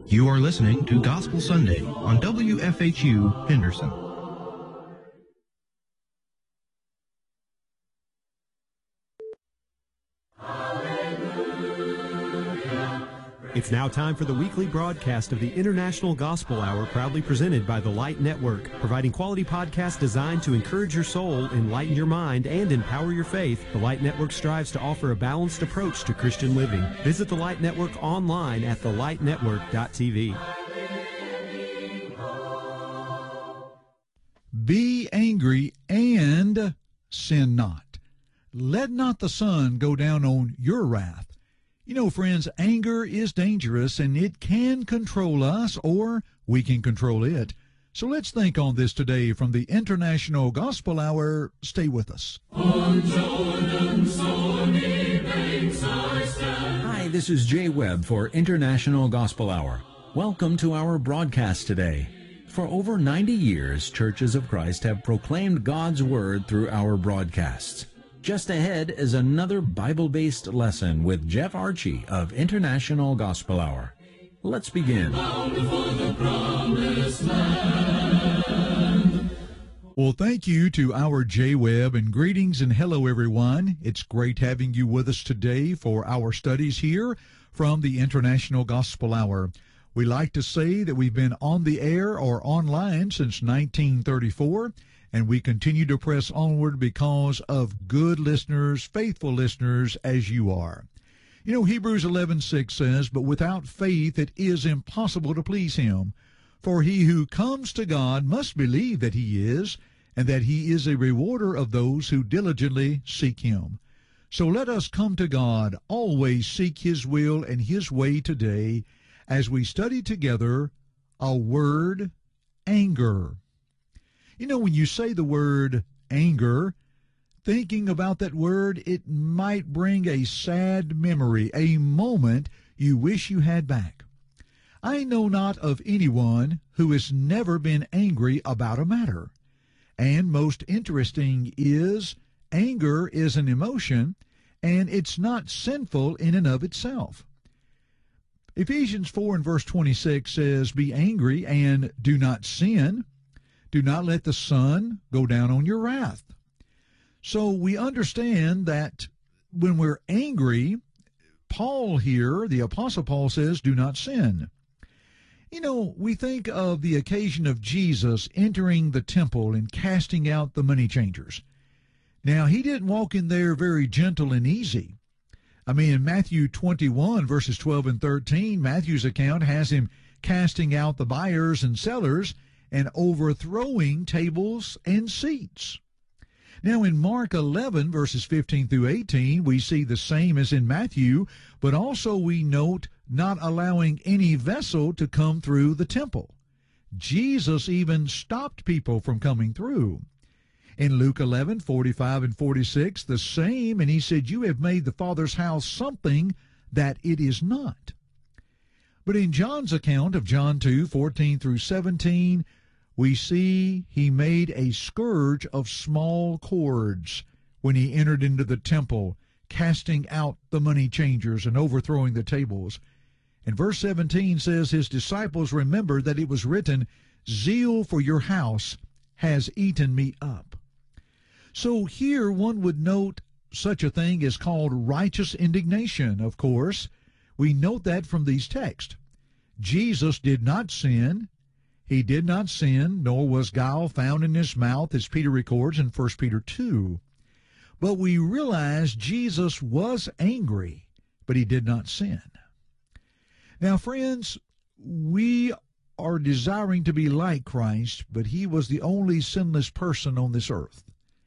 You are listening to Gospel Sunday on WFHU Henderson. It's now time for the weekly broadcast of the International Gospel Hour, proudly presented by the Light Network, providing quality podcasts designed to encourage your soul, enlighten your mind, and empower your faith. The Light Network strives to offer a balanced approach to Christian living. Visit the Light Network online at thelightnetwork.tv. Be angry and sin not. Let not the sun go down on your wrath. You know, friends, anger is dangerous, and it can control us, or we can control it. So let's think on this today from the International Gospel Hour. Stay with us. On Jordan's stormy banks I stand. Hi, this is Jay Webb for International Gospel Hour. Welcome to our broadcast today. For over 90 years, Churches of Christ have proclaimed God's Word through our broadcasts. Just ahead is another Bible-based lesson with Jeff Archie of International Gospel Hour. Let's begin. Well, thank you to our Jay Webb, and greetings and hello, everyone. It's great having you with us today for our studies here from the International Gospel Hour. We like to say that we've been on the air or online since 1934, and we continue to press onward because of good listeners, faithful listeners, as you are. You know, Hebrews 11:6 says, "But without faith it is impossible to please him. For he who comes to God must believe that he is, and that he is a rewarder of those who diligently seek him." So let us come to God, always seek his will and his way today, as we study together a word, anger. You know, when you say the word anger, thinking about that word, it might bring a sad memory, a moment you wish you had back. I know not of anyone who has never been angry about a matter. And most interesting is, anger is an emotion, and it's not sinful in and of itself. Ephesians 4 and verse 26 says, "Be angry and do not sin. Do not let the sun go down on your wrath." So we understand that when we're angry, Paul here, the Apostle Paul says, do not sin. You know, we think of the occasion of Jesus entering the temple and casting out the money changers. Now, he didn't walk in there very gentle and easy. I mean, in Matthew 21, verses 12 and 13, Matthew's account has him casting out the buyers and sellers and overthrowing tables and seats. Now, in Mark 11, verses 15 through 18, we see the same as in Matthew, but also we note not allowing any vessel to come through the temple. Jesus even stopped people from coming through. In Luke 11, 45 and 46, the same, and he said, "You have made the Father's house something that it is not." But in John's account of John 2, 14 through 17, we see he made a scourge of small cords when he entered into the temple, casting out the money changers and overthrowing the tables. And verse 17 says, "His disciples remembered that it was written, 'Zeal for your house has eaten me up.'" So here one would note such a thing is called righteous indignation, of course. We note that from these texts. Jesus did not sin. He did not sin, nor was guile found in his mouth, as Peter records in 1 Peter 2. But we realize Jesus was angry, but he did not sin. Now, friends, we are desiring to be like Christ, but he was the only sinless person on this earth.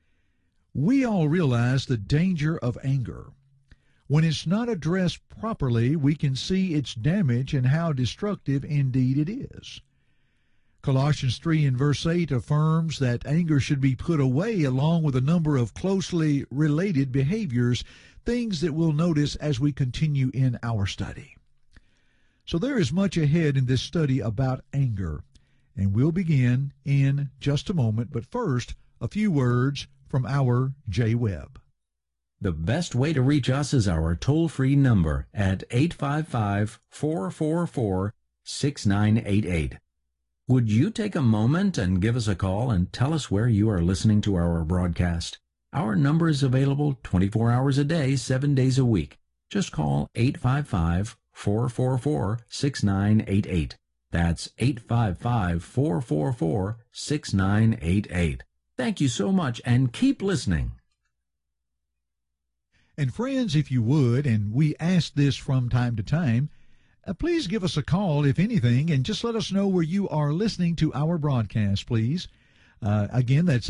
We all realize the danger of anger. When it's not addressed properly, we can see its damage and how destructive indeed it is. Colossians 3 and verse 8 affirms that anger should be put away along with a number of closely related behaviors, things that we'll notice as we continue in our study. So there is much ahead in this study about anger, and we'll begin in just a moment. But first, a few words from our Jay Webb. The best way to reach us is our toll-free number at 855-444 855-444-6988. Would you take a moment and give us a call and tell us where you are listening to our broadcast? Our number is available 24 hours a day, 7 days a week. Just call 855-444-6988. That's 855-444-6988. Thank you so much, and keep listening. And friends, if you would, and we ask this from time to time, please give us a call, if anything, and just let us know where you are listening to our broadcast, please. Again, that's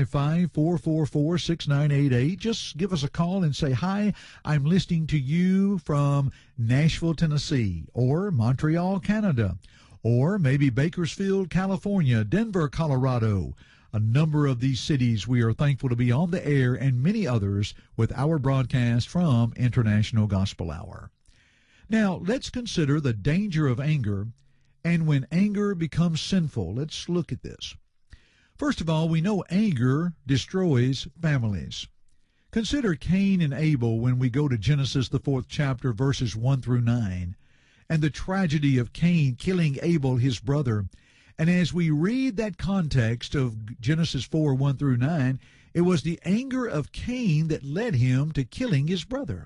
855-444-6988. Just give us a call and say, hi, I'm listening to you from Nashville, Tennessee, or Montreal, Canada, or maybe Bakersfield, California, Denver, Colorado. A number of these cities we are thankful to be on the air, and many others with our broadcast from International Gospel Hour. Now, let's consider the danger of anger and when anger becomes sinful. Let's look at this. First of all, we know anger destroys families. Consider Cain and Abel when we go to Genesis, the 4th chapter, verses 1 through 9, and the tragedy of Cain killing Abel, his brother. And as we read that context of Genesis 4, 1 through 9, it was the anger of Cain that led him to killing his brother.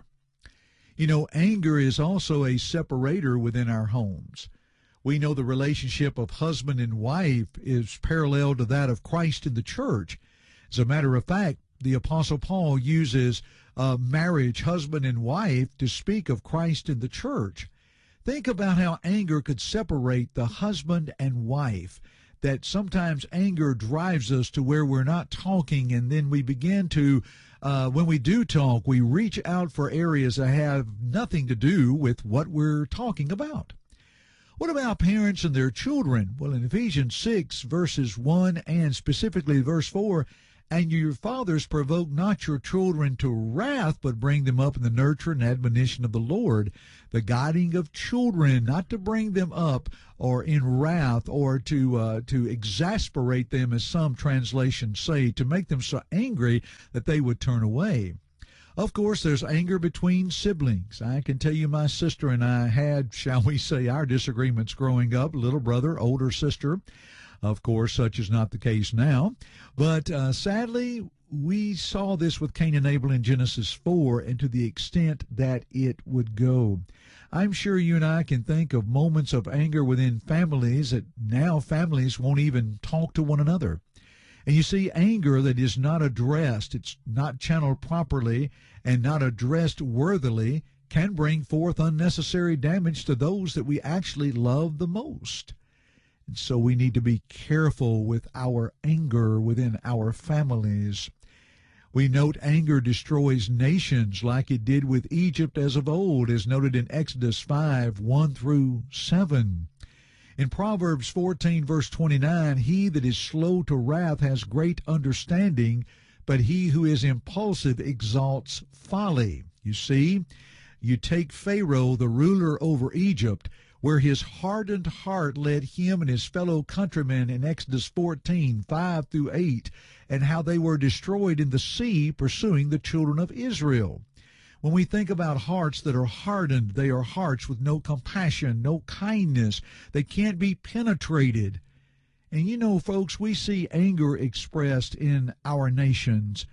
You know, anger is also a separator within our homes. We know the relationship of husband and wife is parallel to that of Christ in the church. As a matter of fact, the Apostle Paul uses marriage, husband and wife, to speak of Christ in the church. Think about how anger could separate the husband and wife, that sometimes anger drives us to where we're not talking, and then we begin to, when we do talk, we reach out for areas that have nothing to do with what we're talking about. What about parents and their children? Well, in Ephesians 6, verses 1 and specifically verse 4, and your fathers provoke not your children to wrath, but bring them up in the nurture and admonition of the Lord. The guiding of children, not to bring them up or in wrath or to exasperate them, as some translations say, to make them so angry that they would turn away. Of course, there's anger between siblings. I can tell you my sister and I had, shall we say, our disagreements growing up, little brother, older sister. Of course, such is not the case now. But sadly, we saw this with Cain and Abel in Genesis 4, and to the extent that it would go. I'm sure you and I can think of moments of anger within families that now families won't even talk to one another. And you see, anger that is not addressed, it's not channeled properly and not addressed worthily, can bring forth unnecessary damage to those that we actually love the most. And so we need to be careful with our anger within our families. We note anger destroys nations like it did with Egypt as of old, as noted in Exodus 5, 1 through 7. In Proverbs 14, verse 29, he that is slow to wrath has great understanding, but he who is impulsive exalts folly. You see, you take Pharaoh, the ruler over Egypt, where his hardened heart led him and his fellow countrymen in Exodus 14, 5 through 8, and how they were destroyed in the sea pursuing the children of Israel. When we think about hearts that are hardened, they are hearts with no compassion, no kindness. They can't be penetrated. And you know, folks, we see anger expressed in our nations.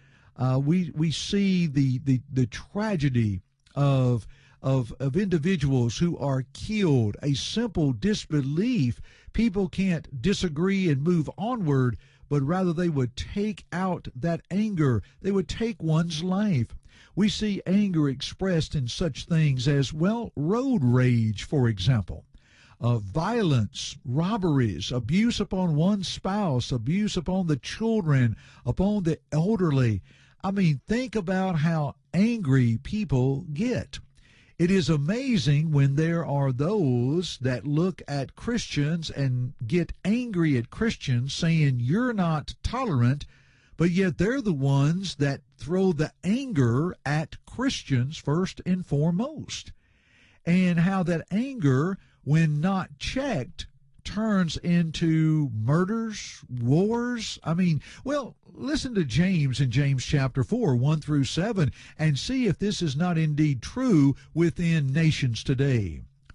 We see the tragedy of individuals who are killed, a simple disbelief. People can't disagree and move onward, but rather they would take out that anger. They would take one's life. We see anger expressed in such things as, well, road rage, for example, violence, robberies, abuse upon one's spouse, abuse upon the children, upon the elderly. I mean, think about how angry people get. It is amazing when there are those that look at Christians and get angry at Christians, saying you're not tolerant, but yet they're the ones that throw the anger at Christians first and foremost. And how that anger, when not checked, turns into murders, wars. I mean, well, listen to James in James chapter 4, 1 through 7, and see if this is not indeed true within nations today.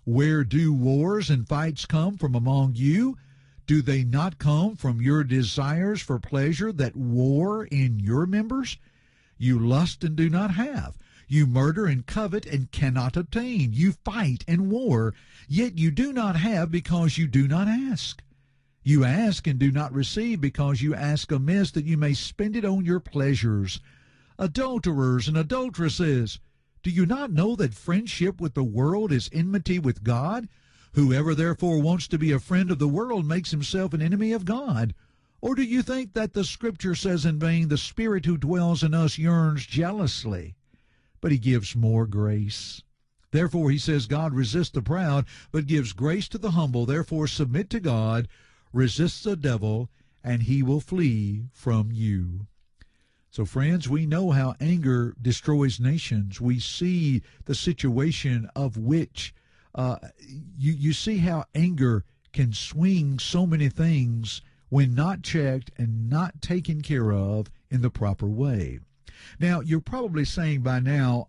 Where do wars and fights come from among you? Do they not come from your desires for pleasure that war in your members? You lust and do not have. You murder and covet and cannot obtain. You fight and war, yet you do not have because you do not ask. You ask and do not receive because you ask amiss that you may spend it on your pleasures. Adulterers and adulteresses, do you not know that friendship with the world is enmity with God? Whoever therefore wants to be a friend of the world makes himself an enemy of God. Or do you think that the Scripture says in vain, the Spirit who dwells in us yearns jealously? But he gives more grace. Therefore he says, God resists the proud, but gives grace to the humble. Therefore submit to God, resist the devil, and he will flee from you. So, friends, we know how anger destroys nations. We see the situation of which you see how anger can swing so many things when not checked and not taken care of in the proper way. Now, you're probably saying by now,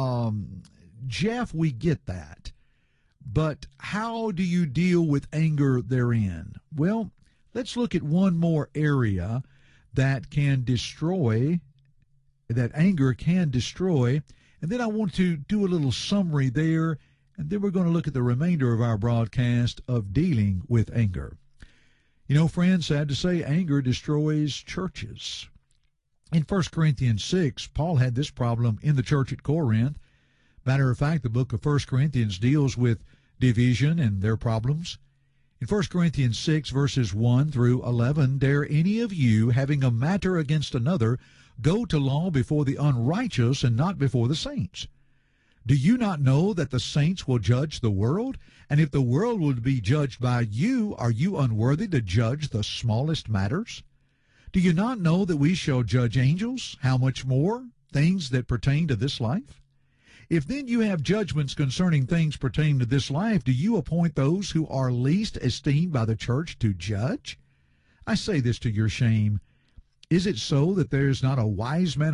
Jeff, we get that. But how do you deal with anger therein? Well, let's look at one more area that can destroy, that anger can destroy. And then I want to do a little summary there, and then we're going to look at the remainder of our broadcast of dealing with anger. You know, friends, sad to say, anger destroys churches. In 1 Corinthians 6, Paul had this problem in the church at Corinth. Matter of fact, the book of 1 Corinthians deals with division and their problems. In 1 Corinthians 6, verses 1 through 11, dare any of you, having a matter against another, go to law before the unrighteous and not before the saints? Do you not know that the saints will judge the world? And if the world will be judged by you, are you unworthy to judge the smallest matters? Do you not know that we shall judge angels? How much more things that pertain to this life? If then you have judgments concerning things pertaining to this life, do you appoint those who are least esteemed by the church to judge? I say this to your shame. Is it so that there is not a wise man